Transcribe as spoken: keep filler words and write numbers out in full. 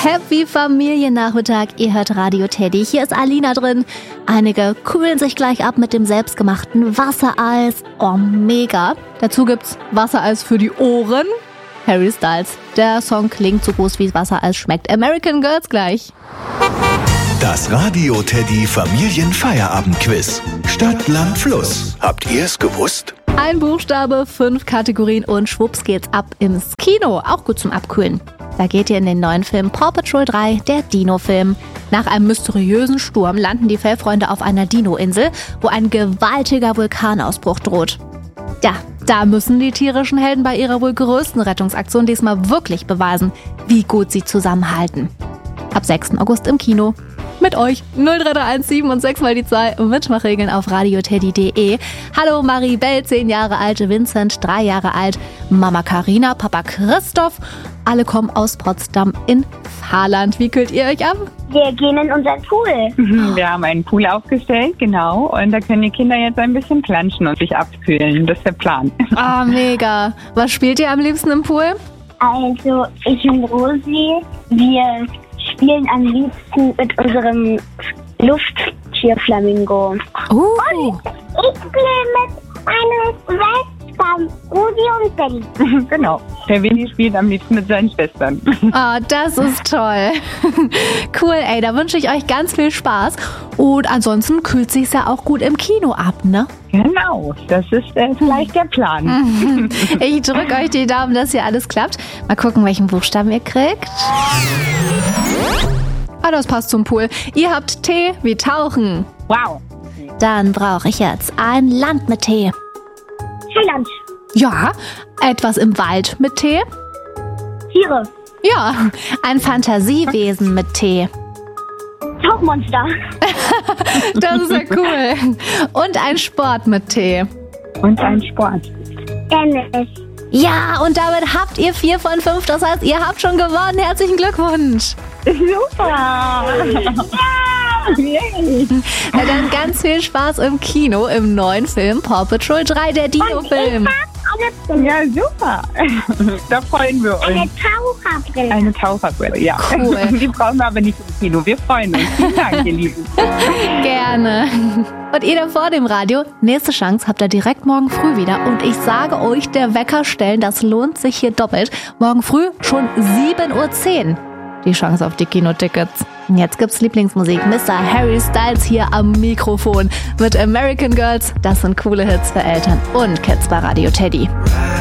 Happy Familiennachmittag, ihr hört Radio Teddy. Hier ist Alina drin. Einige kühlen sich gleich ab mit dem selbstgemachten Wassereis. Oh, mega. Dazu gibt's Wassereis für die Ohren. Harry Styles. Der Song klingt so groß wie Wassereis schmeckt. American Girls gleich. Das Radio Teddy Familienfeierabendquiz. Stadt, Land, Fluss. Habt ihr es gewusst? Ein Buchstabe, fünf Kategorien und schwupps geht's ab ins Kino. Auch gut zum Abkühlen. Da geht ihr in den neuen Film Paw Patrol drei, der Dino-Film. Nach einem mysteriösen Sturm landen die Fellfreunde auf einer Dino-Insel, wo ein gewaltiger Vulkanausbruch droht. Ja, da müssen die tierischen Helden bei ihrer wohl größten Rettungsaktion diesmal wirklich beweisen, wie gut sie zusammenhalten. Ab sechsten August im Kino. Mit euch null drei drei eins sieben und sechs mal die zwei. Mitmachregeln auf radioteddy punkt de. Hallo Maribel, zehn Jahre alt, Vincent, drei Jahre alt, Mama Carina, Papa Christoph. Alle kommen aus Potsdam in Saarland. Wie kühlt ihr euch ab? Wir gehen in unseren Pool. Wir haben einen Pool aufgestellt, genau. Und da können die Kinder jetzt ein bisschen planschen und sich abkühlen. Das ist der Plan. Ah, oh, mega. Was spielt ihr am liebsten im Pool? Also, ich und Rosi, wir spielen am liebsten mit unserem Lufttierflamingo. Oh. Und ich spiele mit meinen Schwestern, Rosi und Belly. Genau. Der Winnie spielt am liebsten mit seinen Schwestern. Oh, das ist toll. Cool, ey, da wünsche ich euch ganz viel Spaß. Und ansonsten kühlt sich's ja auch gut im Kino ab, ne? Genau, das ist äh, vielleicht der Plan. Ich drücke euch die Daumen, dass hier alles klappt. Mal gucken, welchen Buchstaben ihr kriegt. Ah, das passt zum Pool. Ihr habt T wie Tauchen. Wow. Dann brauche ich jetzt ein Land mit T. Thailand. Ja, etwas im Wald mit T. Tiere. Ja, ein Fantasiewesen mit T. Tauchmonster. Das ist ja cool. Und ein Sport mit T. Und ein Sport. Tennis. Ja, und damit habt ihr vier von fünf. Das heißt, ihr habt schon gewonnen. Herzlichen Glückwunsch. Super. Yay. Na dann ganz viel Spaß im Kino im neuen Film Paw Patrol drei, der Dino-Film. Ja, super. Da freuen wir uns. Eine Taucherbrille. Eine Taucherbrille, ja. Cool. Die brauchen wir aber nicht im Kino. Wir freuen uns. Vielen Dank, ihr Lieben. Gerne. Und ihr da vor dem Radio, nächste Chance habt ihr direkt morgen früh wieder. Und ich sage euch, der Wecker stellen, das lohnt sich hier doppelt. Morgen früh schon sieben Uhr zehn. Die Chance auf die Kinotickets. Und jetzt gibt's Lieblingsmusik. Mister Harry Styles hier am Mikrofon mit American Girls. Das sind coole Hits für Eltern und Kids bei Radio Teddy.